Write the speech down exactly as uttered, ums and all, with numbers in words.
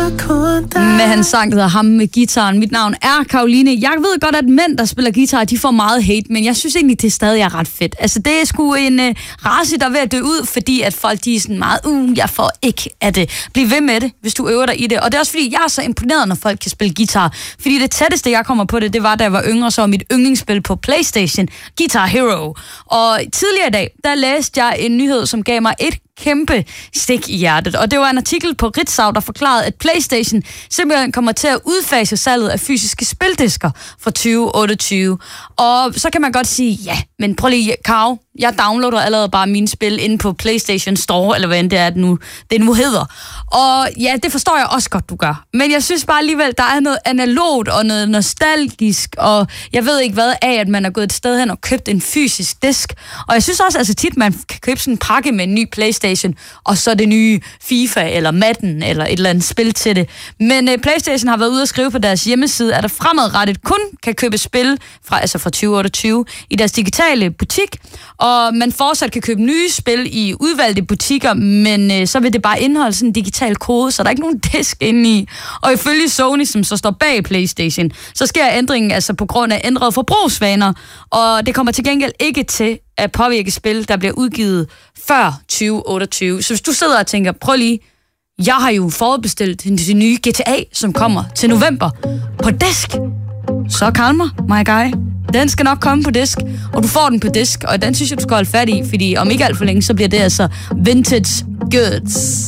Med hans sang, der hedder Ham med guitaren. Mit navn er Karoline. Jeg ved godt, at mænd, der spiller guitar, de får meget hate, men jeg synes egentlig, det stadig er ret fedt. Altså, det er sgu en uh, race, der er ved at dø ud, fordi at folk, de er sådan meget, uh, jeg får ikke af det. Bliv ved med det, hvis du øver dig i det. Og det er også fordi, jeg er så imponeret, når folk kan spille guitar. Fordi det tætteste, jeg kommer på det, det var, da jeg var yngre, så var mit yndlingsspil på PlayStation, Guitar Hero. Og tidligere i dag, der læste jeg en nyhed, som gav mig et kæmpe stik i hjertet. Og det var en artikel på Ritzau, der forklarede, at PlayStation simpelthen kommer til at udfase salget af fysiske spildisker fra tyve otteogtyve. Og så kan man godt sige, ja, men prøv lige, Karo, jeg downloader allerede bare mine spil inde på PlayStation Store, eller hvad end det er, det nu, det nu hedder. Og ja, det forstår jeg også godt, du gør. Men jeg synes bare alligevel, der er noget analogt og noget nostalgisk, og jeg ved ikke hvad af, at man er gået et sted hen og købt en fysisk disk. Og jeg synes også, altså tit, man kan købe sådan en pakke med en ny PlayStation, og så det nye FIFA, eller Madden, eller et eller andet spil til det. Men uh, PlayStation har været ude at skrive på deres hjemmeside, at der fremadrettet kun kan købe spil fra, altså fra tyve otteogtyve i deres digitale butik, og man fortsat kan købe nye spil i udvalgte butikker, men øh, så vil det bare indeholde sådan en digital kode, så der er ikke nogen disk inde i. Og ifølge Sony, som så står bag PlayStation, så sker ændringen altså på grund af ændrede forbrugsvaner, og det kommer til gengæld ikke til at påvirke spil, der bliver udgivet før tyve otteogtyve. Så hvis du sidder og tænker, prøv lige, jeg har jo forudbestilt den nye G T A, som kommer til november på disk, så kalm mig, my guy. Den skal nok komme på disk, og du får den på disk, og den synes jeg, du skal holde fat i, fordi om ikke alt for længe, så bliver det altså vintage goods.